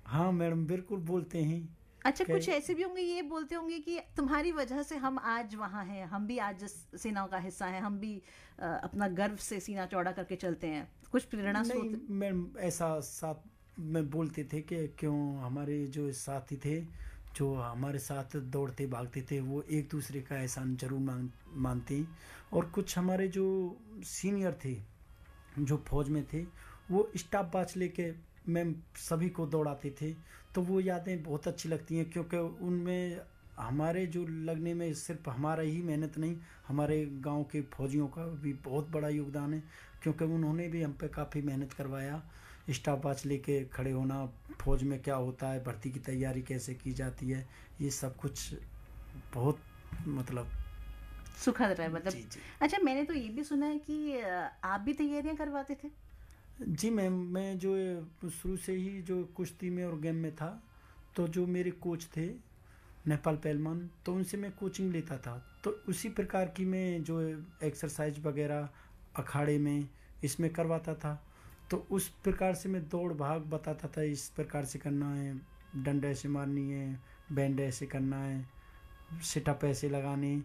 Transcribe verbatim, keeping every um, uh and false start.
हाँ मैडम, बिल्कुल बोलते हैं। अच्छा, कि कुछ ऐसे भी होंगे ये बोलते होंगे कि तुम्हारी वजह से हम आज वहाँ हैं, हम भी आज इस सेनाओं का हिस्सा हैं, हम भी अ, अपना गर्व से सीना चौड़ा करके चलते हैं, कुछ प्रेरणा नहीं स्रोत। मैम, ऐसा साथ में बोलते थे कि क्यों हमारे जो साथी थे, जो हमारे साथ दौड़ते भागते थे, वो एक दूसरे का एहसान जरूर मान मानते। और कुछ हमारे जो सीनियर थे, जो फौज में थे, वो स्टाफ बाच लेके मैम सभी को दौड़ाते थे। तो वो यादें बहुत अच्छी लगती हैं, क्योंकि उनमें हमारे जो लगने में सिर्फ हमारा ही मेहनत नहीं, हमारे गांव के फौजियों का भी बहुत बड़ा योगदान है, क्योंकि उन्होंने भी हम पे काफ़ी मेहनत करवाया। स्टाफ बाच लेके खड़े होना, फौज में क्या होता है, भर्ती की तैयारी कैसे की जाती है, ये सब कुछ बहुत, मतलब। सुखद रहा है मतलब। जी जी। अच्छा, मैंने तो ये भी सुना है कि अ, आप भी तैयारियां करवाते थे। जी मैम, मैं जो शुरू से ही जो कुश्ती में और गेम में था, तो जो मेरे कोच थे नेपाल पहलवान, तो उनसे मैं कोचिंग लेता था। तो उसी प्रकार की मैं जो एक्सरसाइज वगैरह अखाड़े में इसमें करवाता था। तो उस प्रकार से मैं दौड़ भाग बताता था, इस प्रकार से करना है, डंडा ऐसे मारनी है, बैंड ऐसे करना है, सिटअप ऐसे लगाने।